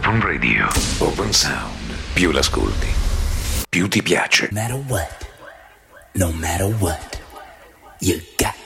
Open Radio. Open Sound. Più l'ascolti, più ti piace. No matter what, you